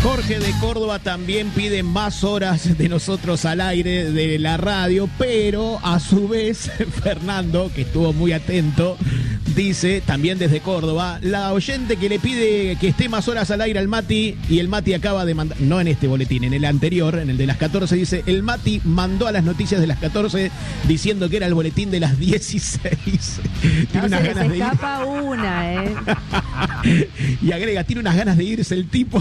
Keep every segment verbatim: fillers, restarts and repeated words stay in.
Jorge de Córdoba también pide más horas de nosotros al aire de la radio, pero a su vez Fernando, que estuvo muy atento, dice, también desde Córdoba, la oyente que le pide que esté más horas al aire al Mati, y el Mati acaba de mandar, no en este boletín, en el anterior, en el de las catorce, dice, el Mati mandó a las noticias de las catorce diciendo que era el boletín de las dieciséis. Tiene no unas se ganas de escapa ir. una, ¿eh? Y agrega, tiene unas ganas de irse el tipo.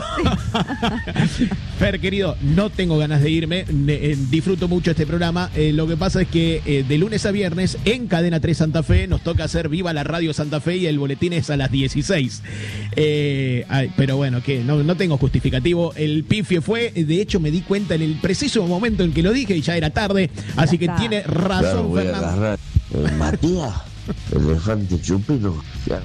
Fer, querido, no tengo ganas de irme, eh, disfruto mucho este programa, eh, lo que pasa es que eh, de lunes a viernes en Cadena tres Santa Fe nos toca hacer Viva la Radio Santa Fe y el boletín es a las dieciséis. Eh, ay, pero bueno, que no, no tengo justificativo, el pifie fue, de hecho me di cuenta en el preciso momento en que lo dije y ya era tarde, así que tiene razón, claro, Fernando. Agarrar, eh, Matías, elefante chupino.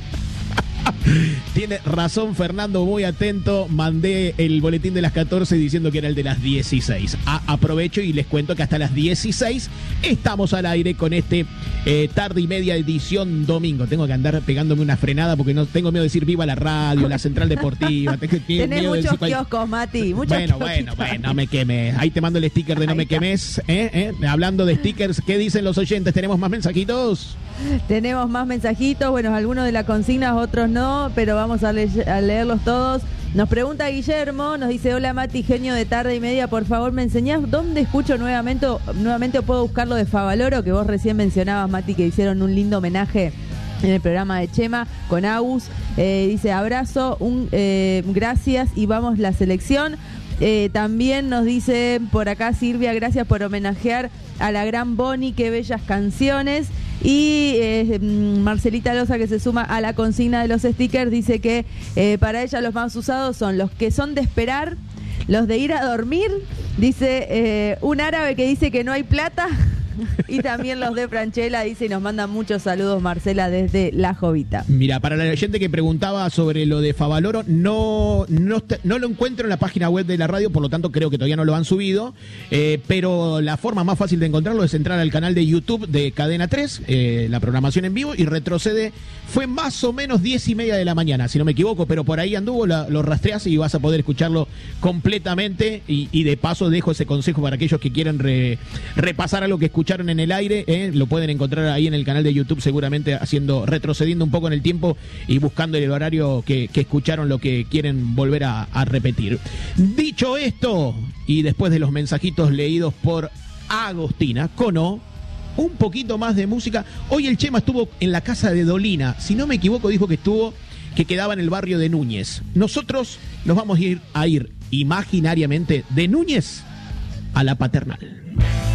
Tiene razón Fernando, muy atento. Mandé el boletín de las catorce diciendo que era el de las dieciséis. A- aprovecho y les cuento que hasta las dieciséis estamos al aire con este eh, tarde y media edición domingo. Tengo que andar pegándome una frenada porque no tengo miedo de decir viva la radio, la central deportiva. Tengo Tenés miedo de muchos decir cual... kioscos, Mati. Muchos Bueno, kiosquitos. bueno, bueno, no me quemes. Ahí te mando el sticker de no Ahí me está. quemes. ¿eh? ¿Eh? Hablando de stickers, ¿qué dicen los oyentes? ¿Tenemos más mensajitos? Tenemos más mensajitos, bueno, algunos de la consigna, otros no, pero vamos a, le- a leerlos todos. Nos pregunta Guillermo, nos dice, hola Mati, genio de tarde y media, por favor, ¿me enseñás dónde escucho nuevamente, nuevamente o puedo buscarlo de Favaloro, que vos recién mencionabas, Mati, que hicieron un lindo homenaje en el programa de Chema con Agus? Eh, dice, abrazo, un eh, gracias y vamos la selección. Eh, también nos dice por acá Silvia, gracias por homenajear a la gran Bonnie, qué bellas canciones. Y eh, Marcelita Loza, que se suma a la consigna de los stickers, dice que eh, para ella los más usados son los que son de esperar, los de ir a dormir, dice eh, un árabe que dice que no hay plata, y también los de Franchella, dice, y nos mandan muchos saludos Marcela desde La Jovita. Mira, para la gente que preguntaba sobre lo de Favaloro, no, no, está- no lo encuentro en la página web de la radio, por lo tanto creo que todavía no lo han subido, eh, pero la forma más fácil de encontrarlo es entrar al canal de YouTube de Cadena tres, eh, la programación en vivo, y retrocede, fue más o menos diez y media de la mañana, si no me equivoco, pero por ahí anduvo, la- lo rastreas y vas a poder escucharlo completamente, y, y de paso dejo ese consejo para aquellos que quieran re- repasar algo que escucharon en el aire, eh, lo pueden encontrar ahí en el canal de YouTube, seguramente haciendo, retrocediendo un poco en el tiempo y buscando el horario que, que escucharon lo que quieren volver a, a repetir. Dicho esto, y después de los mensajitos leídos por Agostina Cono, un poquito más de música. Hoy el Chema estuvo en la casa de Dolina, si no me equivoco dijo que estuvo, que quedaba en el barrio de Núñez. Nosotros nos vamos a ir, a ir imaginariamente de Núñez a la Paternal.